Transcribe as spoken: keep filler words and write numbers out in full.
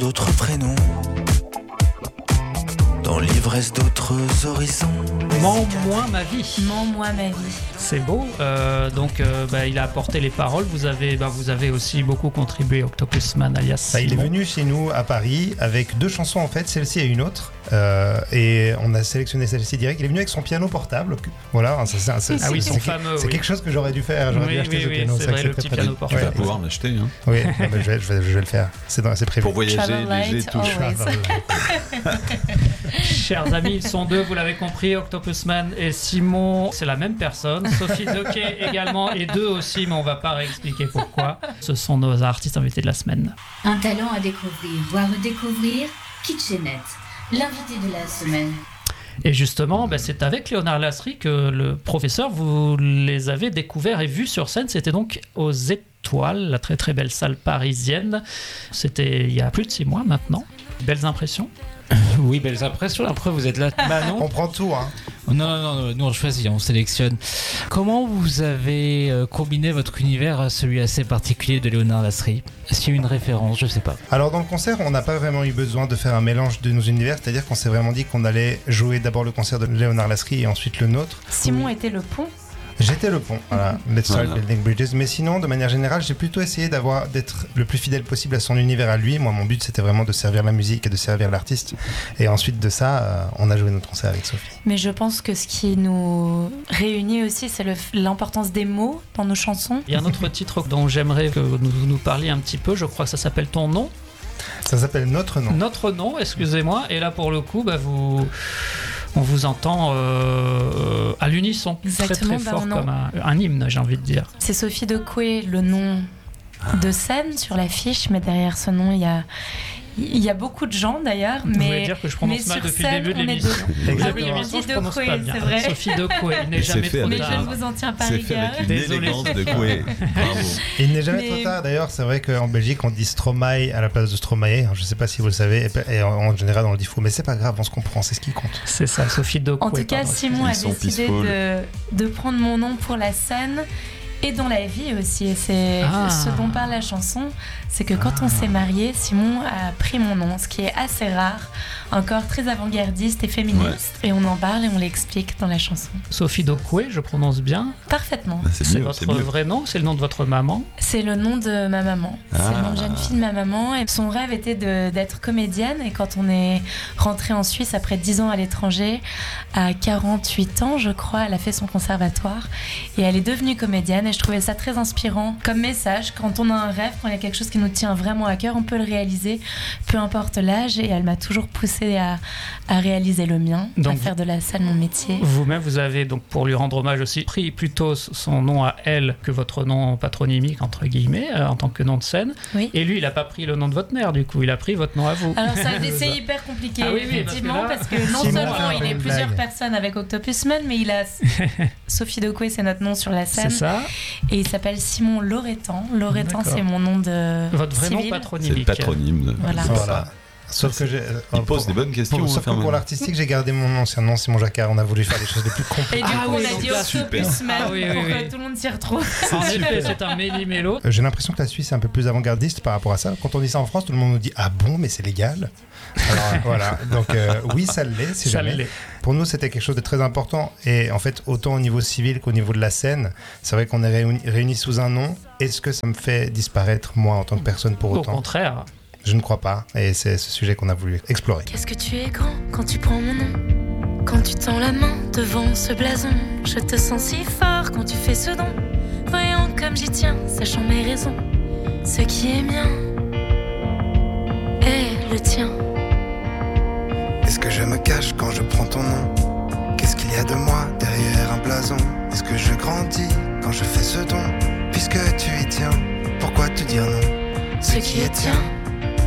d'autres prénoms, dans l'ivresse d'autres horizons. Mens-moi ma vie. Mens-moi ma vie. C'est beau. Euh, donc, euh, bah, il a apporté les paroles. Vous avez, bah, vous avez aussi beaucoup contribué, Octopusman, alias. Bah, il est Simon. venu chez nous à Paris avec deux chansons en fait, celle-ci et une autre. Euh, et on a sélectionné celle-ci direct. Il est venu avec son piano portable. Voilà, ça, c'est, c'est, Ah oui, c'est, son c'est, fameux. c'est oui. quelque chose que j'aurais dû faire. J'aurais Oui, dû acheter oui, ce oui, piano. c'est ça, vrai, c'est le très petit pratique. piano portable. Tu vas Ouais. pouvoir l'acheter. Hein. Oui, non, mais je, vais, je, vais, je vais le faire. C'est, dans, c'est prévu. Pour voyager, Travel light, léger, tout. always. Chers amis, ils sont deux, vous l'avez compris, Octopusman et Simon, c'est la même personne. Sophie Doquet également, et deux aussi, mais on va pas réexpliquer pourquoi. Ce sont nos artistes invités de la semaine. Un talent à découvrir, voire redécouvrir, Kitchenette, l'invité de la semaine. Et justement, bah, c'est avec Léonard Lasserie que le professeur, vous les avez découverts et vus sur scène. C'était donc aux Étoiles, la très très belle salle parisienne. C'était il y a plus de six mois maintenant. Belles impressions? Oui, belles impressions. Après, vous êtes là. Bah non. On prend tout, hein. Non, non, non, nous on choisit, on sélectionne. Comment vous avez euh, combiné votre univers à celui assez particulier de Léonard Lasserie? Est-ce qu'il y a une référence? Je sais pas. Alors dans le concert, on n'a pas vraiment eu besoin de faire un mélange de nos univers, c'est-à-dire qu'on s'est vraiment dit qu'on allait jouer d'abord le concert de Léonard Lasserie et ensuite le nôtre. Simon était le pont. J'étais le pont, voilà, Let's Start Voilà. Building Bridges. Mais sinon, de manière générale, j'ai plutôt essayé d'avoir, d'être le plus fidèle possible à son univers à lui. Moi, mon but, c'était vraiment de servir la musique et de servir l'artiste. Et ensuite de ça, euh, on a joué notre concert avec Sophie. Mais je pense que ce qui nous réunit aussi, c'est le, l'importance des mots dans nos chansons. Il y a un autre titre dont j'aimerais que vous nous parliez un petit peu, je crois que ça s'appelle Ton nom. Ça s'appelle Notre Nom. Notre nom, excusez-moi. Et là, pour le coup, bah, vous... on vous entend euh, à l'unisson, Exactement, très très bah, fort, on en- comme un, un hymne, j'ai envie de dire. C'est Sophie Docoué, le nom de scène sur l'affiche, mais derrière ce nom, il y a, il y a beaucoup de gens d'ailleurs. Vous voulez Mais, dire que je prononce mais mal sur depuis le scène, début de on est l'émission. deux. Au début de Exactement. l'émission, je On dit prononce Docoué, pas bien. c'est vrai. Sophie Docoué, il n'est Et c'est jamais fait trop mais avec je tard. ne vous en tiens pas C'est fait rigueur. avec une Désolé. élégance de Coué. Bravo. Il n'est jamais Mais- trop tard. D'ailleurs, c'est vrai qu'en Belgique, on dit Stromae à la place de Stromae. Je ne sais pas si vous le savez. Et en en général, on le dit faux. Mais c'est pas grave, on se comprend. C'est ce qui compte. C'est ça, Sophie Docoué. En tout cas, pardon. Simon a Ils sont décidé peaceful. de, de prendre mon nom pour la scène et dans la vie aussi. Et c'est Ah. ce dont parle la chanson, c'est que quand on s'est mariés, Simon a pris mon nom, ce qui est assez rare, encore très avant-gardiste et féministe. Et on en parle et on l'explique dans la chanson. Sophie Docoué, je prononce bien. Parfaitement. Bah, c'est C'est mieux, votre c'est mieux. vrai nom, c'est le nom de votre maman. C'est le nom de ma maman. C'est Ah. le nom de jeune fille de ma maman. Et son rêve était de- d'être comédienne. Et quand on est rentré en Suisse après dix ans à l'étranger, à quarante-huit ans, je crois, elle a fait son conservatoire. Et elle est devenue comédienne. Et je trouvais ça très inspirant comme message. Quand on a un rêve, quand il y a quelque chose qui nous tient vraiment à cœur, on peut le réaliser, peu importe l'âge. Et elle m'a toujours poussée à, à réaliser le mien, à Donc, faire de la salle mon métier. Vous-même, vous avez, donc pour lui rendre hommage aussi, pris plutôt son nom à elle que votre nom patronymique, entre guillemets, euh, en tant que nom de scène. Oui. Et lui, il n'a pas pris le nom de votre mère, du coup, il a pris votre nom à vous. Alors ça, c'est hyper compliqué, Ah oui, oui, effectivement, parce parce que que, là- non Simon seulement fait il est une plusieurs blague. personnes avec Octopusman, mais il a Sophie Docoué, c'est notre nom sur la C'est scène, ça, et il s'appelle Simon Loretan. Loretan, D'accord. c'est mon nom de votre vrai nom civil. C'est le patronymique. patronyme. de- Voilà. c'est Voilà. ça. Sauf que j'ai. Il euh, pose pour- des bonnes questions. pour- hein, Sauf que Ferman. pour l'artistique, j'ai gardé mon ancien nom, Simon Jacquard. On a voulu faire des choses les plus compliquées. Et du Ah coup, oui, on a donc dit là, super. Octopusman Ah oui, oui, pour oui. que tout le monde s'y retrouve. En effet, c'est un méli-mélo. Euh, J'ai l'impression que la Suisse est un peu plus avant-gardiste par rapport à ça. Quand on dit ça en France, tout le monde nous dit ah bon, mais c'est légal. Alors euh, voilà. Donc euh, oui, ça l'est. Si Ça jamais. l'est. Pour nous, c'était quelque chose de très important. Et en fait, autant au niveau civil qu'au niveau de la scène, c'est vrai qu'on est réunis, réunis sous un nom. Est-ce que ça me fait disparaître moi en tant que personne pour Au autant? contraire. Je ne crois pas. Et c'est ce sujet qu'on a voulu explorer. Qu'est-ce que tu es grand quand tu prends mon nom? Quand tu tends la main devant ce blason, je te sens si fort quand tu fais ce don. Voyant comme j'y tiens, sachant mes raisons, ce qui est mien est le tien. Est-ce que je me cache quand je prends ton nom? Qu'est-ce qu'il y a de moi derrière un blason? Est-ce que je grandis quand je fais ce don? Puisque tu y tiens, pourquoi te dire non? Ce qui est tien